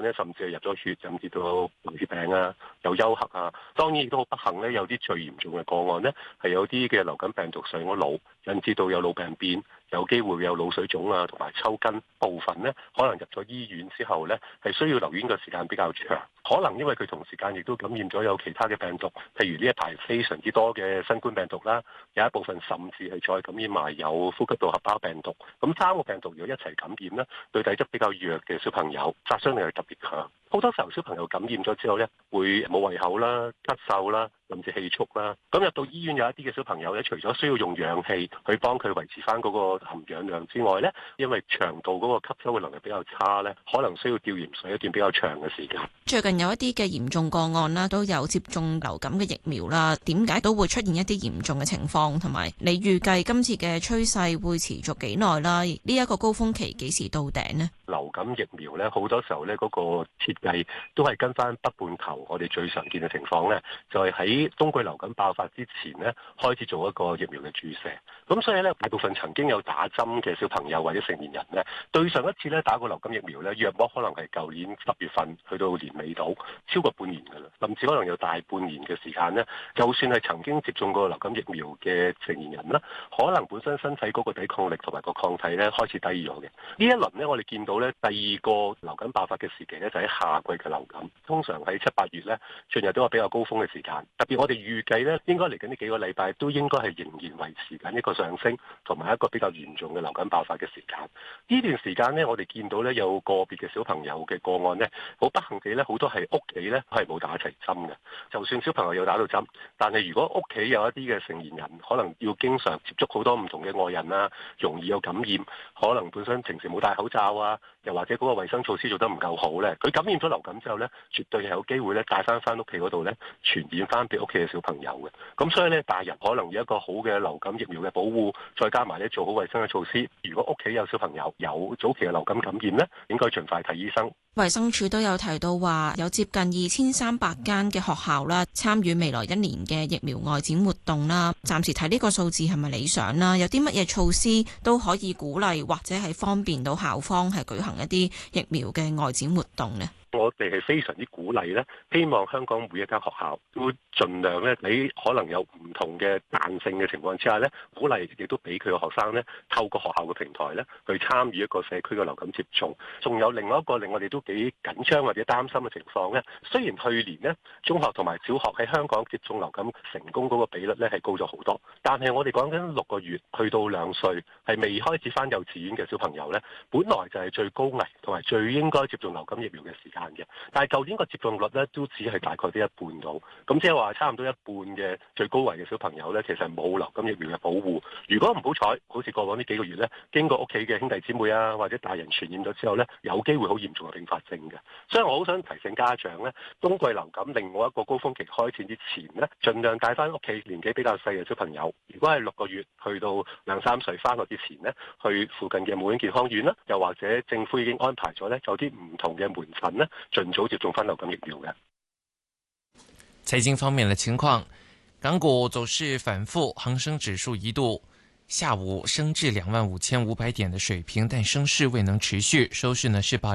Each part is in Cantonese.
呢，甚至係入咗血，甚至到流血病啊，有休克啊。當然亦都好不幸呢，有啲最嚴重嘅個案呢，係有啲嘅流感病毒上咗腦，引致到有腦病變，有機會有腦水腫啊，同埋抽筋。部分呢，可能入咗醫院之後呢，係需要留院嘅時間比較長。可能因為佢同時間亦都感染咗有其他嘅病毒，譬如呢一排非常之多嘅新冠病毒啦，有一部分甚至係再感染埋有呼吸道合胞病毒。咁三個病毒如果一齊感染呢，對體質比較弱嘅小朋友殺傷力係特別強。好多時候小朋友感染咗之後呢，會冇胃口啦、咳嗽啦，甚至氣促啦。咁入到醫院有一啲嘅小朋友咧，除咗需要用氧氣去幫佢維持翻嗰個含氧量之外呢，因為腸道嗰個吸收嘅能力比較差呢，可能需要吊鹽水一段比較長嘅時間。 最近有一啲嘅嚴重個案啦，都有接種流感嘅疫苗啦。點解都會出現一啲嚴重嘅情況？同埋你預計今次嘅趨勢會持續幾耐啦？呢一個高峰期幾時到頂呢？ 流感疫苗呢，好多時候呢，嗰個設計都係跟翻北半球我哋最常見嘅情況呢，就係喺冬季流感爆發之前呢，開始做一個疫苗嘅注射。咁所以呢，大部分曾經有打針嘅小朋友或者成年人呢，對上一次呢打過流感疫苗呢，約莫可能係舊年10月份去到年尾度，超過半年㗎啦，甚至可能有大半年嘅時間呢，就算係曾經接種過流感疫苗嘅成年人啦，可能本身身體嗰個抵抗力同埋個抗體呢開始低咗嘅。呢一輪呢，我哋見到呢第二個流感爆發嘅時期呢，就喺夏季嘅流感，通常喺7、8月呢，進入到個比較高峰嘅時間。特別我哋預計呢，應該嚟緊呢幾個禮拜都應該係仍然維持緊一個上升，同埋一個比較嚴重嘅流感爆發嘅時間。呢段時間呢，我哋見到呢有個別嘅小朋友嘅個案呢，好不幸地呢，好多係屋企呢係冇打齊針嘅。就算小朋友有打到針，但係如果屋企有一啲嘅成年人，可能要經常接觸好多唔同嘅外人啊，容易有感染，可能本身平時冇戴口罩啊，又或者嗰個衛生措施做得唔夠好呢，佢感染咗流感之後呢，絕對係有機會呢帶翻屋企嗰度呢，傳染翻俾屋企嘅小朋友嘅。咁所以呢，大人可能有一個好嘅流感疫苗嘅保護，再加埋呢做好衛生嘅措施。如果屋企有小朋友有早期嘅流感感染呢，應該盡快睇醫生。 衛生署都有提到話，有接近2300間嘅學校啦，參與未來1年嘅疫苗外展活動啦。暫時睇呢個數字係咪理想啦？有啲乜嘢措施都可以鼓勵或者係方便到校方係舉行一啲疫苗嘅外展活動呢？ 我哋係非常之鼓勵咧，希望香港每一間學校都盡量咧，喺可能有唔同嘅彈性嘅情況之下咧，鼓勵亦都俾佢嘅學生咧，透過學校嘅平台咧，去參與一個社區嘅流感接種。仲有另外一個令我哋都幾緊張或者擔心嘅情況咧，雖然去年呢，中學同埋小學喺香港接種流感成功嗰個比率咧係高咗好多，但係我哋講緊6個月去到2歲係未開始返幼稚園嘅小朋友咧，本來就係最高危同埋最應該接種流感疫苗嘅時間嘅，但係舊年個接種率咧都只係大概得一半到，咁即係話差唔多一半嘅最高危嘅小朋友咧，其實冇流感疫苗嘅保護。如果唔好彩，好似過往呢幾個月咧，經過屋企嘅兄弟姊妹啊或者大人傳染咗之後咧，有機會好嚴重嘅併發症嘅。所以我好想提醒家長咧，冬季流感另外一個高峰期開始之前咧，盡量帶翻屋企年紀比較細嘅小朋友，如果係6個月去到2、3歲翻學之前咧，去附近嘅母嬰健康院啦，又或者政府已經安排咗咧，有啲唔同嘅門診咧，盡早接種翻流感疫苗嘅。 財經方面的情況，港股走勢反覆，恒生指數一度下午升至25,500點的水平，但升勢未能持續，收市呢是報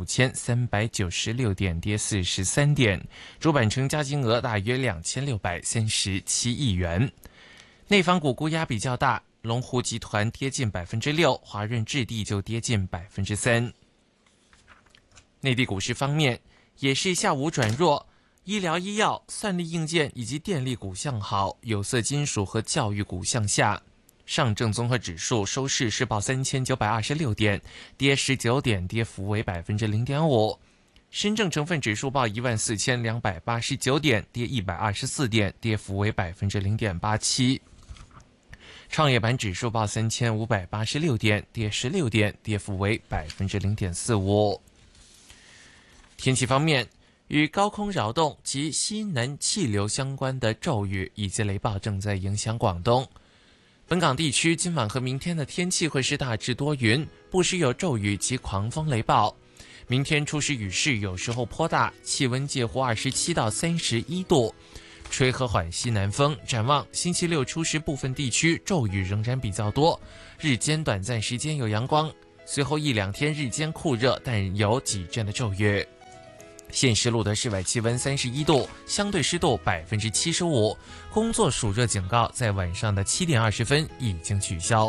25,396點，跌43點，主板成交金額大約2637億元。內房股沽壓比較大，龍湖集團跌近6%，華潤置地就跌近3%。內地股市方面，也是下午轉弱，醫療醫藥、算力硬件以及電力股向好，有色金屬和教育股向下。上證綜合指數收市是報3926點，跌19點，跌幅為0.5%。深證成分指數報14289點，跌124點，跌幅為0.87%。創業板指數報3586點，跌16點，跌幅為0.45%。天氣方面，與高空擾動及西南氣流相關的驟雨以及雷暴正在影響廣東。本港地區今晚和明天的天氣會是大致多雲，不時有驟雨及狂風雷暴。明天初時雨勢有時候頗大，氣溫介乎27到31度，吹和緩西南風。展望星期六初時部分地區驟雨仍然比較多，日間短暫時間有陽光，隨後1-2天日間酷熱，但有幾陣的驟雨。 现时录得室外气温31度，相对湿度75%，工作暑热警告在晚上的7点20分已经取消。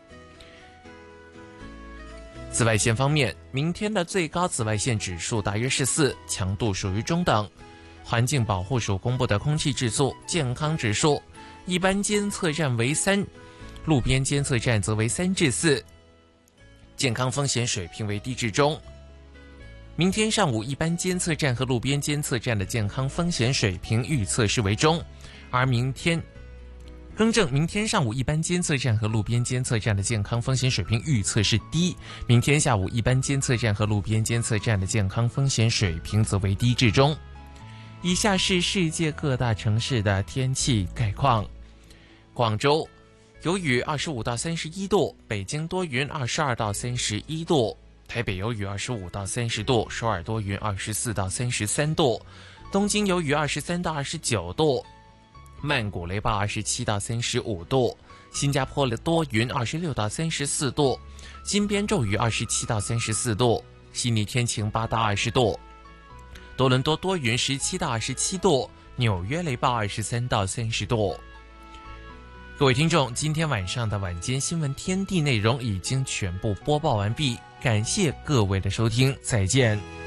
紫外线方面，明天的最高紫外线指数大约是4，强度属于中等。环境保护署公布的空气质素健康指数，一般监测站为3，路边监测站则为3至4，健康风险水平为低至中。明天上午一般监测站和路边监测站的健康风险水平预测是为中，而明天上午一般监测站和路边监测站的健康风险水平预测是低，明天下午一般监测站和路边监测站的健康风险水平则为低至中。以下是世界各大城市的天气概况：广州有雨25到31度，北京多云22到31度，台北有雨25到30度，首尔多云24到33度，东京有雨23到29度，曼谷雷暴27到35度，新加坡多云26到34度，金边骤雨27到34度，悉尼天晴8到20度，多伦多多云17到27度，纽约雷暴23到30度。各位听众，今天晚上的晚间新闻天地内容已经全部播报完毕，感谢各位的收听，再见。